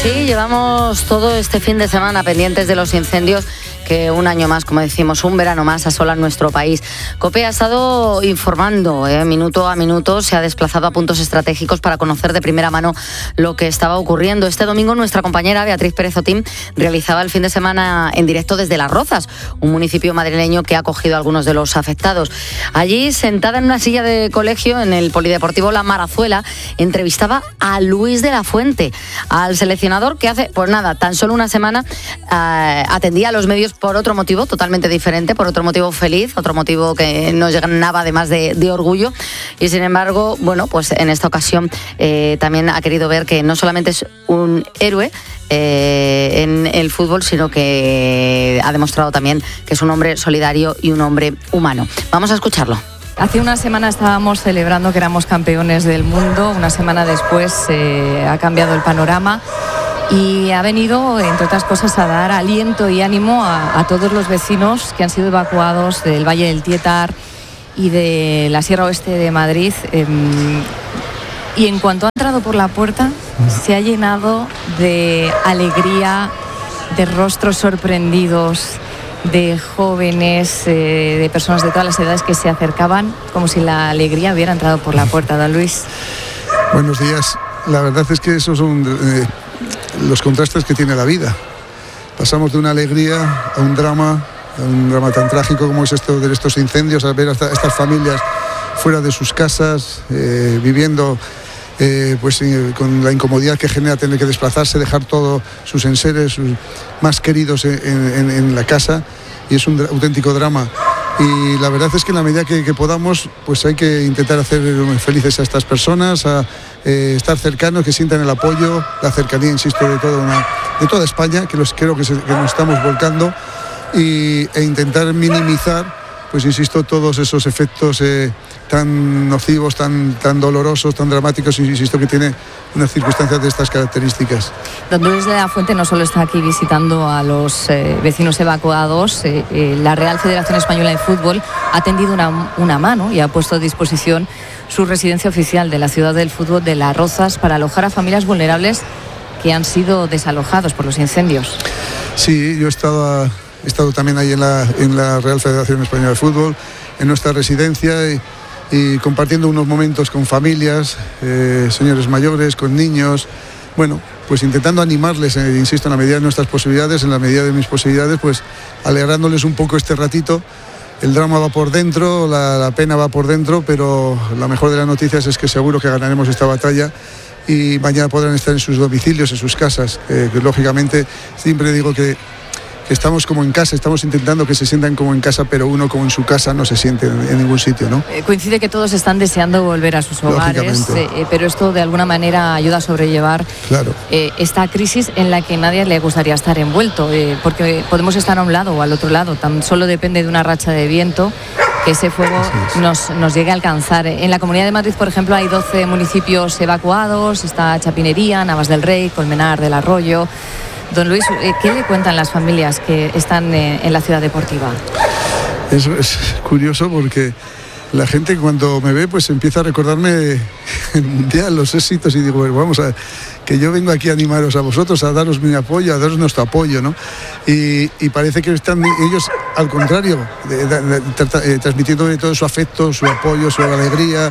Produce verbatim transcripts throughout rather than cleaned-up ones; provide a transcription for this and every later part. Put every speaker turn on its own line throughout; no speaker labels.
Sí, llevamos todo este fin de semana pendientes de los incendios que un año más, como decimos, un verano más asolan nuestro país. COPE ha estado informando, eh, minuto a minuto, se ha desplazado a puntos estratégicos para conocer de primera mano lo que estaba ocurriendo. Este domingo nuestra compañera Beatriz Pérez Otín realizaba el fin de semana en directo desde Las Rozas, un municipio madrileño que ha acogido a algunos de los afectados. Allí, sentada en una silla de colegio en el Polideportivo La Marazuela, entrevistaba a Luis de la Fuente, al seleccionador que hace, pues nada, tan solo una semana eh, atendía a los medios por otro motivo totalmente diferente, por otro motivo feliz, otro motivo que nos llenaba además de, de orgullo, y sin embargo, bueno, pues en esta ocasión eh, también ha querido ver que no solamente es un héroe eh, en el fútbol, sino que ha demostrado también que es un hombre solidario y un hombre humano. Vamos a escucharlo.
Hace una semana estábamos celebrando que éramos campeones del mundo, una semana después eh, ha cambiado el panorama y ha venido, entre otras cosas, a dar aliento y ánimo a, a todos los vecinos que han sido evacuados del Valle del Tietar y de la Sierra Oeste de Madrid. Eh, y en cuanto ha entrado por la puerta, se ha llenado de alegría, de rostros sorprendidos, de jóvenes, eh, de personas de todas las edades que se acercaban como si la alegría hubiera entrado por la puerta. Don Luis.
Buenos días. La verdad es que esos son eh, los contrastes que tiene la vida. Pasamos de una alegría a un drama, a un drama tan trágico como es esto de estos incendios, a ver a estas familias fuera de sus casas, eh, viviendo eh, pues, eh, con la incomodidad que genera tener que desplazarse, dejar todos sus enseres, sus más queridos en, en, en la casa, y es un dra- auténtico drama. Y la verdad es que en la medida que, que podamos, pues hay que intentar hacer felices a estas personas, a eh, estar cercanos, que sientan el apoyo, la cercanía, insisto, de toda, una, de toda España, que los, creo que, se, que nos estamos volcando, y, e intentar minimizar, pues insisto, todos esos efectos eh, tan nocivos, tan, tan dolorosos, tan dramáticos, insisto, que tiene unas circunstancias de estas características.
Don Luis de la Fuente no solo está aquí visitando a los eh, vecinos evacuados, eh, eh, la Real Federación Española de Fútbol ha tendido una, una mano y ha puesto a disposición su residencia oficial de la ciudad del fútbol de Las Rozas para alojar a familias vulnerables que han sido desalojados por los incendios.
Sí, yo he estado, he estado también ahí en la, en la Real Federación Española de Fútbol, en nuestra residencia, y, y compartiendo unos momentos con familias, eh, señores mayores, con niños, bueno, pues intentando animarles, eh, insisto, en la medida de nuestras posibilidades, en la medida de mis posibilidades, pues alegrándoles un poco este ratito. El drama va por dentro, la, la pena va por dentro, pero la mejor de las noticias es que seguro que ganaremos esta batalla y mañana podrán estar en sus domicilios, en sus casas, eh, que lógicamente siempre digo que que estamos como en casa, estamos intentando que se sientan como en casa, pero uno como en su casa no se siente en, en ningún sitio, ¿no?
Eh, coincide que todos están deseando volver a sus hogares, eh, pero esto de alguna manera ayuda a sobrellevar
claro.
eh, esta crisis en la que nadie le gustaría estar envuelto, eh, porque podemos estar a un lado o al otro lado, tan solo depende de una racha de viento que ese fuego nos, nos llegue a alcanzar. En la Comunidad de Madrid, por ejemplo, hay doce municipios evacuados, está Chapinería, Navas del Rey, Colmenar del Arroyo. Don Luis, ¿qué le cuentan las familias que están en la ciudad deportiva?
Es, es curioso porque la gente cuando me ve pues empieza a recordarme el Mundial, los éxitos, y digo, bueno, vamos a que yo vengo aquí a animaros a vosotros, a daros mi apoyo, a daros nuestro apoyo, ¿no? Y, y parece que están ellos al contrario, de, de, de, de, transmitiéndome todo su afecto, su apoyo, su alegría.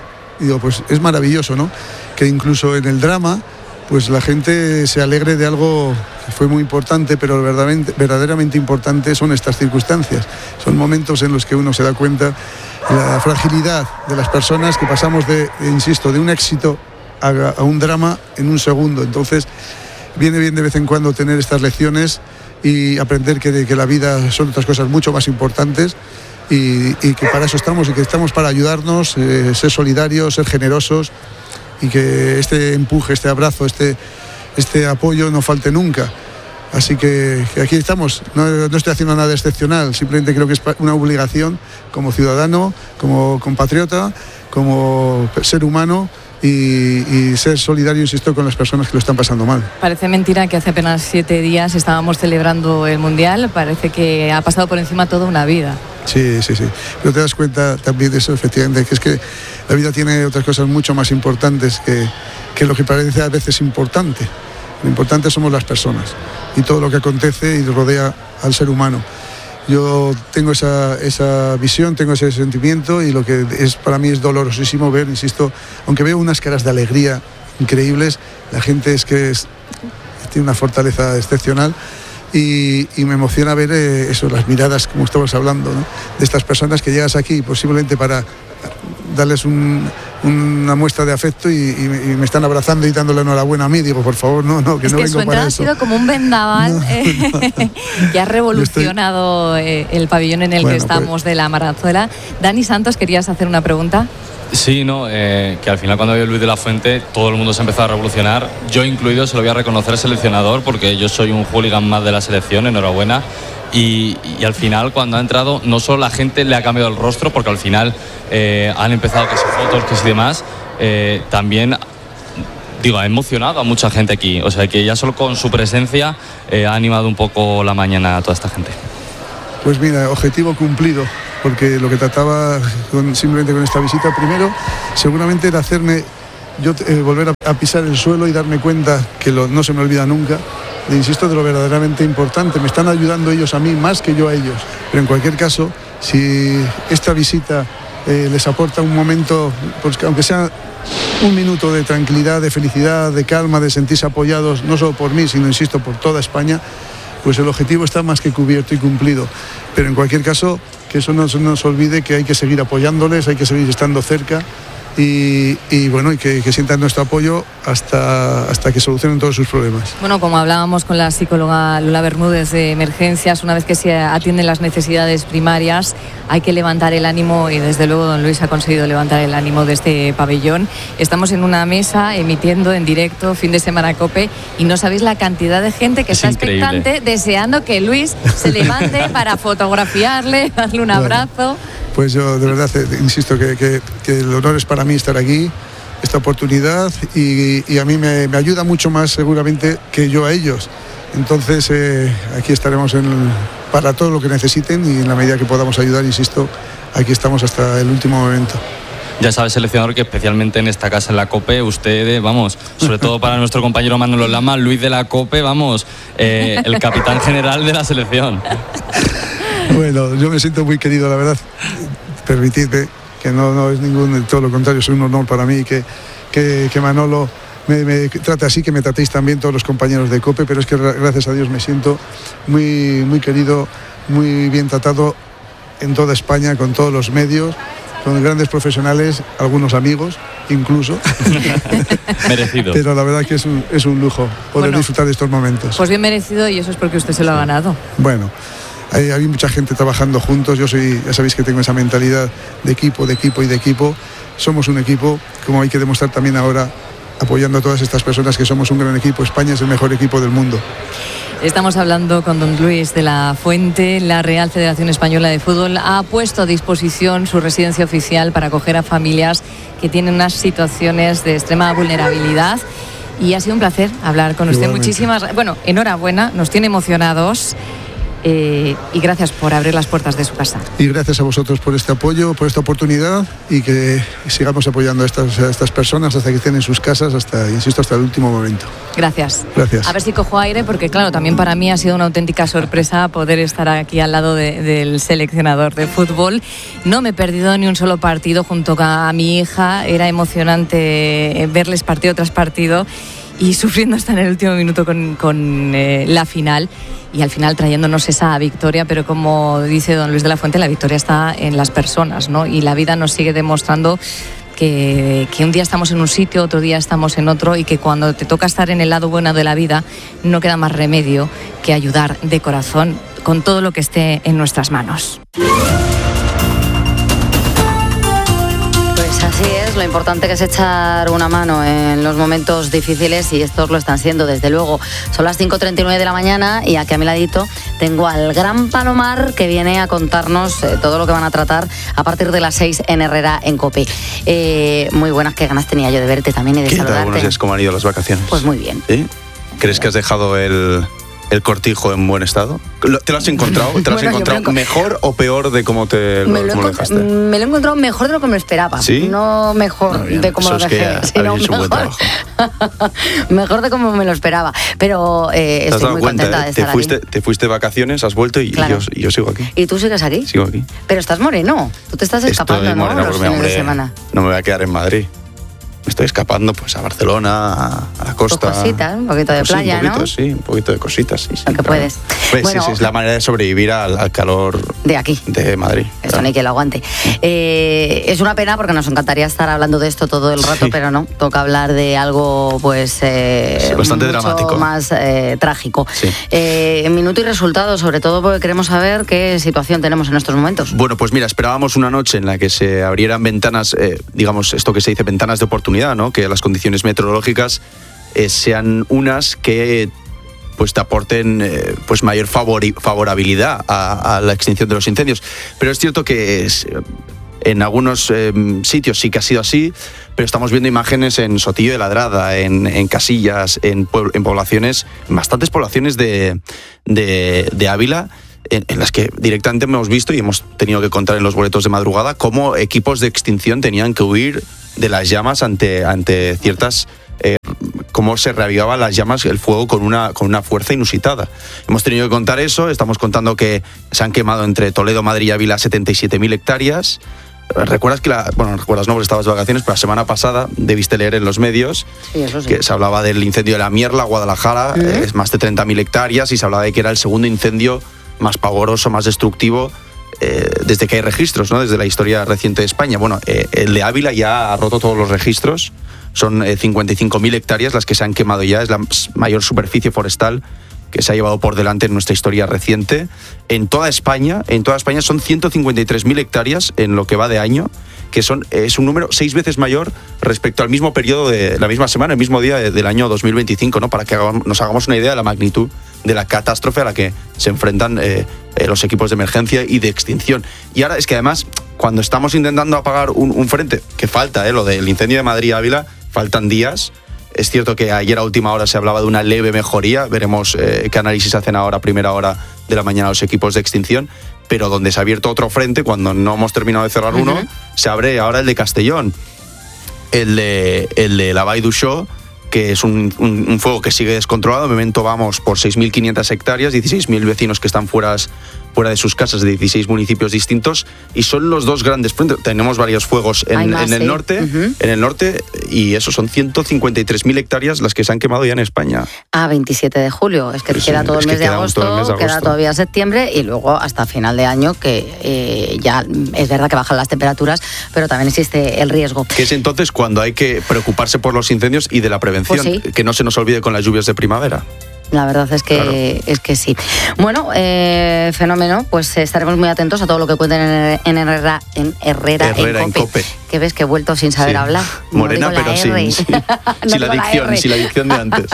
Y digo, pues es maravilloso, ¿no? Que incluso en el drama pues la gente se alegre de algo que fue muy importante, pero verdaderamente, verdaderamente importante son estas circunstancias. Son momentos en los que uno se da cuenta de la fragilidad de las personas, que pasamos de, insisto, de un éxito a, a un drama en un segundo. Entonces, viene bien de vez en cuando tener estas lecciones y aprender que, que la vida son otras cosas mucho más importantes, y, y que para eso estamos, y que estamos para ayudarnos, eh, ser solidarios, ser generosos, y que este empuje, este abrazo, este, este apoyo no falte nunca. Así que, que aquí estamos. No, no estoy haciendo nada excepcional, simplemente creo que es una obligación como ciudadano, como compatriota, como ser humano, y, y ser solidario, insisto, con las personas que lo están pasando mal.
Parece mentira que hace apenas siete días estábamos celebrando el Mundial, parece que ha pasado por encima toda una vida.
Sí, sí, sí. Pero te das cuenta también de eso, efectivamente, que es que la vida tiene otras cosas mucho más importantes que, que lo que parece a veces importante. Lo importante somos las personas y todo lo que acontece y rodea al ser humano. Yo tengo esa, esa visión, tengo ese sentimiento y lo que es para mí es dolorosísimo ver, insisto, aunque veo unas caras de alegría increíbles, la gente es que es, tiene una fortaleza excepcional. Y, y me emociona ver eh, eso, las miradas, como estamos hablando, ¿no?, de estas personas que llegas aquí posiblemente para darles un, una muestra de afecto y, y, y me están abrazando y dándole enhorabuena a mí. Digo, por favor, no, no, que
es
no
que
vengo
su
para
entrada
eso.
Ha sido como un vendaval no, eh, no. que ha revolucionado estoy... el pabellón en el bueno, que estamos pues... de la Maranzuela. Dani Santos, ¿querías hacer una pregunta?
Sí, no, eh, que al final cuando veo Luis de la Fuente todo el mundo se ha empezado a revolucionar, yo incluido se lo voy a reconocer al seleccionador porque yo soy un hooligan más de la selección, enhorabuena. Y, y al final cuando ha entrado no solo la gente le ha cambiado el rostro porque al final eh, han empezado que si fotos, que si demás, eh, también digo, ha emocionado a mucha gente aquí, o sea que ya solo con su presencia eh, ha animado un poco la mañana a toda esta gente.
Pues mira, objetivo cumplido, porque lo que trataba con, simplemente con esta visita, primero, seguramente era hacerme, yo eh, volver a, a pisar el suelo y darme cuenta, que lo, no se me olvida nunca, de, insisto, de lo verdaderamente importante. Me están ayudando ellos a mí más que yo a ellos, pero en cualquier caso, si esta visita eh, les aporta un momento, pues, aunque sea un minuto de tranquilidad, de felicidad, de calma, de sentirse apoyados, no solo por mí, sino, insisto, por toda España, pues el objetivo está más que cubierto y cumplido. Pero en cualquier caso, que eso no nos olvide que hay que seguir apoyándoles, hay que seguir estando cerca y, y bueno, y que, que sientan nuestro apoyo hasta, hasta que solucionen todos sus problemas.
Bueno, como hablábamos con la psicóloga Lola Bermúdez de Emergencias, una vez que se atienden las necesidades primarias, hay que levantar el ánimo y desde luego don Luis ha conseguido levantar el ánimo de este pabellón. Estamos en una mesa emitiendo en directo Fin de Semana COPE y no sabéis la cantidad de gente que es está increíble. Expectante, deseando que Luis se levante para fotografiarle, darle un abrazo. Bueno,
pues yo de verdad insisto que, que, que el honor es para mí estar aquí, esta oportunidad y, y a mí me, me ayuda mucho más seguramente que yo a ellos. Entonces eh, aquí estaremos en, para todo lo que necesiten y en la medida que podamos ayudar, insisto, aquí estamos hasta el último momento.
Ya sabe, seleccionador, que especialmente en esta casa, en la COPE, usted, vamos, sobre todo para nuestro compañero Manolo Lama, Luis de la COPE, vamos, eh, el capitán general de la selección.
Bueno, yo me siento muy querido, la verdad. Permitidme que no, no es ningún, todo lo contrario, es un honor para mí que, que, que Manolo me, me trate así, que me tratéis también todos los compañeros de COPE, pero es que gracias a Dios me siento muy, muy querido, muy bien tratado en toda España, con todos los medios, con grandes profesionales, algunos amigos incluso.
Merecido.
Pero la verdad que es un, es un lujo poder bueno, disfrutar de estos momentos.
Pues bien merecido y eso es porque usted se lo ha ganado.
Bueno. Hay, hay mucha gente trabajando juntos, yo soy, ya sabéis que tengo esa mentalidad de equipo, de equipo y de equipo. Somos un equipo, como hay que demostrar también ahora, apoyando a todas estas personas que somos un gran equipo. España es el mejor equipo del mundo.
Estamos hablando con don Luis de la Fuente. La Real Federación Española de Fútbol ha puesto a disposición su residencia oficial para acoger a familias que tienen unas situaciones de extrema vulnerabilidad. Y ha sido un placer hablar con usted. Igualmente. Muchísimas, bueno, enhorabuena, nos tiene emocionados. Eh, y gracias por abrir las puertas de su casa.
Y gracias a vosotros por este apoyo, por esta oportunidad y que sigamos apoyando a estas, a estas personas hasta que estén en sus casas, hasta, insisto, hasta el último momento.
Gracias.
Gracias.
A ver si cojo aire, porque claro, también para mí ha sido una auténtica sorpresa poder estar aquí al lado de, del seleccionador de fútbol. No me he perdido ni un solo partido junto a mi hija, era emocionante verles partido tras partido y sufriendo hasta en el último minuto con, con eh, la final. Y al final trayéndonos esa victoria, pero como dice don Luis de la Fuente, la victoria está en las personas, ¿no? Y la vida nos sigue demostrando que, que un día estamos en un sitio, otro día estamos en otro, y que cuando te toca estar en el lado bueno de la vida, no queda más remedio que ayudar de corazón con todo lo que esté en nuestras manos.
Así es, lo importante que es echar una mano en los momentos difíciles y estos lo están siendo, desde luego. Son las cinco treinta y nueve de la mañana y aquí a mi ladito tengo al gran Palomar que viene a contarnos eh, todo lo que van a tratar a partir de las seis en Herrera en COPE. Eh, muy buenas, qué ganas tenía yo de verte también y de
¿Qué
saludarte.
tal? Buenos días, ¿cómo han ido las vacaciones?
Pues muy bien.
¿Sí? ¿Crees que has dejado el, el Cortijo en buen estado? ¿Te lo has encontrado? ¿Te lo has bueno, encontrado lo mejor o peor de cómo te
me lo,
cómo
lo dejaste? Me lo he encontrado mejor de lo que me esperaba.
¿Sí?
No mejor no, bien, de cómo lo dejé, sino mejor, mejor de cómo me lo esperaba. Pero eh, estoy muy
cuenta,
contenta
eh?
de estar
te fuiste,
aquí.
Te fuiste de vacaciones, has vuelto y, claro. y, yo, y yo sigo aquí.
¿Y tú sigues aquí?
Sigo aquí.
Pero estás moreno. Tú te estás escapando,
estoy
¿no?
Moreno,
Los
fines
hombre, de semana.
No me voy a quedar en Madrid. Me estoy escapando pues a Barcelona, a, a la costa.
Pues cositas, un poquito de
pues
playa,
sí, un poquito,
¿no?
Sí, un poquito de cositas. Sí, sí,
Lo que
claro.
puedes.
Pues,
bueno,
sí, sí, es la manera de sobrevivir al, al calor
de aquí,
de Madrid.
Esto claro. No hay que lo aguante. Eh, es una pena porque nos encantaría estar hablando de esto todo el rato, sí. pero no, toca hablar de algo pues eh,
sí, bastante
mucho
dramático.
más eh, trágico.
Sí.
Eh, minuto y resultado, sobre todo porque queremos saber qué situación tenemos en estos momentos.
Bueno, pues mira, esperábamos una noche en la que se abrieran ventanas, eh, digamos, esto que se dice ventanas de oportunidad, ¿no? Que las condiciones meteorológicas eh, sean unas que pues te aporten eh, pues mayor favori- favorabilidad a, a la extinción de los incendios. Pero es cierto que es, en algunos eh, sitios sí que ha sido así, pero estamos viendo imágenes en Sotillo de Ladrada, en, en Casillas, en, puebl- en poblaciones, en bastantes poblaciones de, de, de Ávila, en, en las que directamente hemos visto y hemos tenido que contar en los boletos de madrugada cómo equipos de extinción tenían que huir de las llamas ante, ante ciertas... Eh, cómo se reavivaban las llamas, el fuego con una, con una fuerza inusitada. Hemos tenido que contar eso, estamos contando que se han quemado entre Toledo, Madrid y Ávila setenta y siete mil hectáreas. ¿Recuerdas que la, bueno, recuerdas no porque estabas de vacaciones, pero la semana pasada debiste leer en los medios
sí, eso sí.
que se hablaba del incendio de la Mierla, Guadalajara, uh-huh. eh, es más de treinta mil hectáreas y se hablaba de que era el segundo incendio más pavoroso, más destructivo eh, desde que hay registros, ¿no? Desde la historia reciente de España. Bueno, eh, el de Ávila ya ha roto todos los registros. Son eh, cincuenta y cinco mil hectáreas las que se han quemado ya, es la mayor superficie forestal que se ha llevado por delante en nuestra historia reciente. En toda España, en toda España son ciento cincuenta y tres mil hectáreas en lo que va de año, que son, es un número seis veces mayor respecto al mismo periodo de la misma semana, el mismo día de, del año dos mil veinticinco, ¿no? Para que hagamos, nos hagamos una idea de la magnitud de la catástrofe a la que se enfrentan eh, eh, los equipos de emergencia y de extinción. Y ahora es que además, cuando estamos intentando apagar un, un frente, que falta, eh, lo del incendio de Madrid-Ávila, faltan días. Es cierto que ayer a última hora se hablaba de una leve mejoría. Veremos eh, qué análisis hacen ahora a primera hora de la mañana los equipos de extinción. Pero donde se ha abierto otro frente, cuando no hemos terminado de cerrar uno, uh-huh. se abre ahora el de Castellón. El de, el de la Vall d'Uixó, que es un, un, un fuego que sigue descontrolado. De momento vamos por seis mil quinientas hectáreas, dieciséis mil vecinos que están fuera, fuera de sus casas de dieciséis municipios distintos, y son los dos grandes frentes. Tenemos varios fuegos en, más, en el sí. norte, uh-huh. en el norte, y eso son ciento cincuenta y tres mil hectáreas las que se han quemado ya en España.
A veintisiete de julio, es que pues queda, sí, todo, el mes de agosto, todo el mes de agosto, queda todavía septiembre y luego hasta final de año, que eh, ya es verdad que bajan las temperaturas, pero también existe el riesgo.
Que es entonces cuando hay que preocuparse por los incendios y de la prevención, pues sí. que no se nos olvide con las lluvias de primavera.
La verdad es que claro. es que sí. Bueno, eh, fenómeno, pues estaremos muy atentos a todo lo que cuenten en, en Herrera, en Herrera,
Herrera
en, Cope.
en Cope.
Que ves que he vuelto sin saber
sí.
hablar.
Morena, pero sin, sin, no sin la dicción, sin la dicción de antes.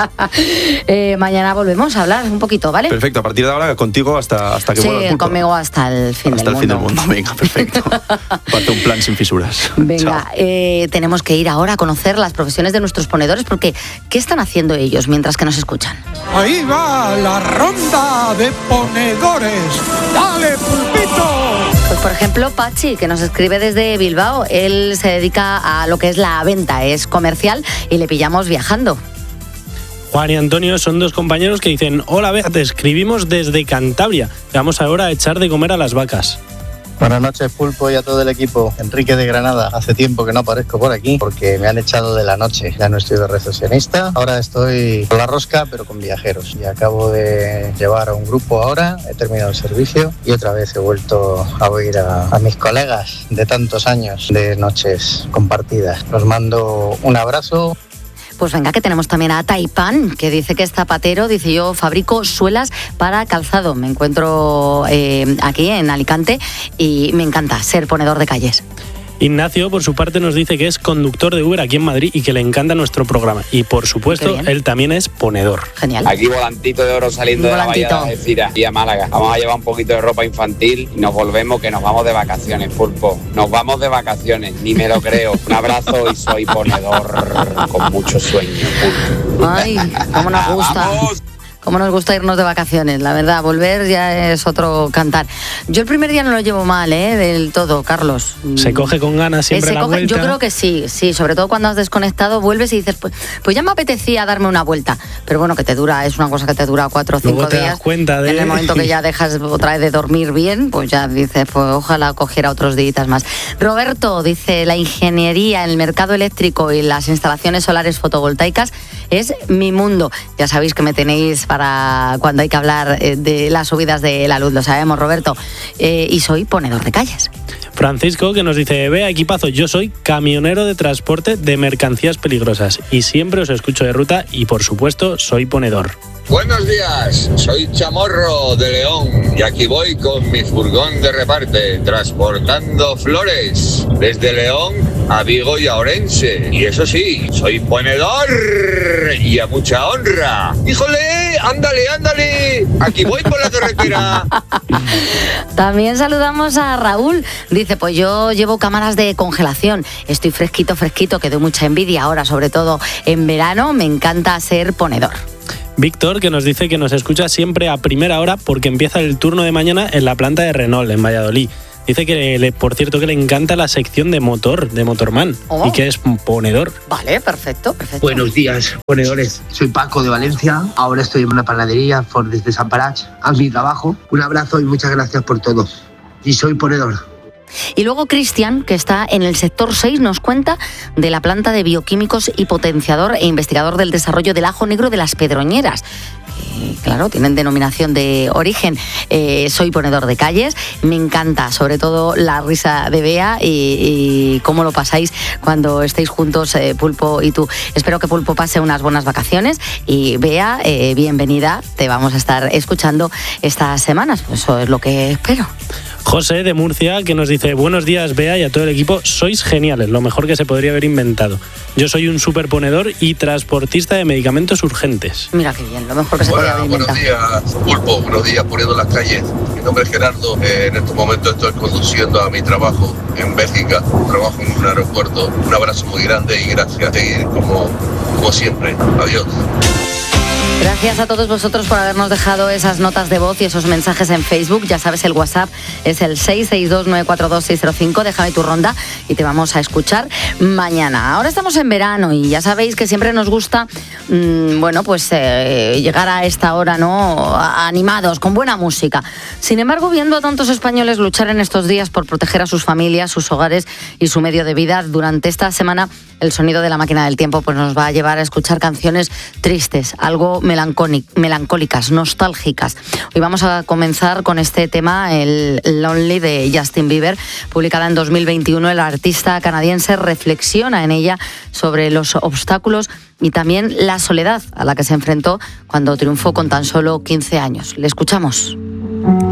eh, mañana volvemos a hablar un poquito, ¿vale?
Perfecto, a partir de ahora contigo hasta, hasta que
sí,
vuelva el pulpo.
Conmigo hasta el fin
hasta
del
el
mundo.
Hasta el fin del mundo, venga, perfecto. Parte un plan sin fisuras.
Venga, eh, tenemos que ir ahora a conocer las profesiones de nuestros ponedores, porque ¿qué están haciendo ellos mientras que nos escuchan?
Ahí va la ronda de ponedores. ¡Dale, pulpito!
Pues por ejemplo, Pachi, que nos escribe desde Bilbao, él se dedica a lo que es la venta, es comercial y le pillamos viajando.
Juan y Antonio son dos compañeros que dicen: hola, Bea, te escribimos desde Cantabria, vamos ahora a echar de comer a las vacas.
Buenas noches, Pulpo, y a todo el equipo. Enrique de Granada. Hace tiempo que no aparezco por aquí porque me han echado de la noche. Ya no estoy de recepcionista. Ahora estoy con la rosca, pero con viajeros. Y acabo de llevar a un grupo ahora. He terminado el servicio y otra vez he vuelto a oír a, a mis colegas de tantos años de noches compartidas. Os mando un abrazo.
Pues venga, que tenemos también a Taipán, que dice que es zapatero, dice: yo fabrico suelas para calzado. Me encuentro eh, aquí en Alicante y me encanta ser ponedor de calles.
Ignacio, por su parte, nos dice que es conductor de Uber aquí en Madrid y que le encanta nuestro programa. Y, por supuesto, él también es ponedor.
Genial.
Aquí volantito de oro saliendo de la bahía de Algeciras y a Málaga. Vamos a llevar un poquito de ropa infantil y nos volvemos, que nos vamos de vacaciones, Pulpo. Nos vamos de vacaciones, ni me lo creo. Un abrazo y soy ponedor con mucho sueño, Pulpo.
Ay, cómo nos gusta.
¡Vamos!
Cómo nos gusta irnos de vacaciones, la verdad, volver ya es otro cantar. Yo el primer día no lo llevo mal, ¿eh? Del todo, Carlos.
Se coge con ganas siempre
Se
la
coge,
vuelta.
yo creo que sí, sí, sobre todo cuando has desconectado, vuelves y dices, pues, pues ya me apetecía darme una vuelta. Pero bueno, que te dura, es una cosa que te dura cuatro o cinco
Luego te
días.
das cuenta de...
En el momento que ya dejas otra vez de dormir bien, pues ya dices, pues ojalá cogiera otros días más. Roberto dice, la ingeniería, el mercado eléctrico y las instalaciones solares fotovoltaicas es mi mundo. Ya sabéis que me tenéis para cuando hay que hablar de las subidas de la luz, lo sabemos, Roberto. Eh, y soy ponedor de calles.
Francisco, que nos dice, vea equipazo, yo soy camionero de transporte de mercancías peligrosas y siempre os escucho de ruta y por supuesto soy ponedor.
Buenos días, soy Chamorro de León y aquí voy con mi furgón de reparte transportando flores desde León a Vigo y a Orense. Y eso sí, soy ponedor y a mucha honra. ¡Híjole! ¡Ándale, ándale! Aquí voy por la carretera.
También saludamos a Raúl. Dice, pues yo llevo cámaras de congelación. Estoy fresquito, fresquito, que doy mucha envidia ahora, sobre todo en verano. Me encanta ser ponedor.
Víctor, que nos dice que nos escucha siempre a primera hora porque empieza el turno de mañana en la planta de Renault, en Valladolid. Dice que, le, por cierto, que le encanta la sección de motor, de Motorman, oh. y que es ponedor.
Vale, perfecto, perfecto.
Buenos días, ponedores. Soy Paco de Valencia, ahora estoy en una panadería Ford desde San Parach, a mi trabajo. Un abrazo y muchas gracias por todo. Y soy ponedor.
Y luego Cristian, que está en el sector seis, nos cuenta de la planta de bioquímicos y potenciador e investigador del desarrollo del ajo negro de las Pedroñeras. Que, claro, tienen denominación de origen. Eh, soy ponedor de calles. Me encanta, sobre todo, la risa de Bea y, y cómo lo pasáis cuando estéis juntos, eh, Pulpo y tú. Espero que Pulpo pase unas buenas vacaciones y Bea, eh, bienvenida. Te vamos a estar escuchando estas semanas. Pues eso es lo que espero.
José de Murcia, que nos dice, buenos días Bea y a todo el equipo, sois geniales, lo mejor que se podría haber inventado. Yo soy un superponedor y transportista de medicamentos urgentes.
Mira qué bien, lo mejor que se
Hola,
podría haber inventado.
Buenos días, Pulpo, buenos días, poniendo las calles. Mi nombre es Gerardo, eh, en estos momentos estoy conduciendo a mi trabajo en Bélgica, trabajo en un aeropuerto. Un abrazo muy grande y gracias a seguir como, como siempre. Adiós.
Gracias a todos vosotros por habernos dejado esas notas de voz y esos mensajes en Facebook. Ya sabes, el WhatsApp es el seis seis dos nueve cuatro dos seis cero cinco. Déjame tu ronda y te vamos a escuchar mañana. Ahora estamos en verano y ya sabéis que siempre nos gusta, mmm, bueno, pues eh, llegar a esta hora, ¿no? Animados, con buena música. Sin embargo, viendo a tantos españoles luchar en estos días por proteger a sus familias, sus hogares y su medio de vida, durante esta semana el sonido de la máquina del tiempo pues nos va a llevar a escuchar canciones tristes, algo melancólicas, nostálgicas. Hoy vamos a comenzar con este tema, el Lonely de Justin Bieber, publicada en dos mil veintiuno. El artista canadiense reflexiona en ella sobre los obstáculos y también la soledad a la que se enfrentó cuando triunfó con tan solo quince años. Le escuchamos.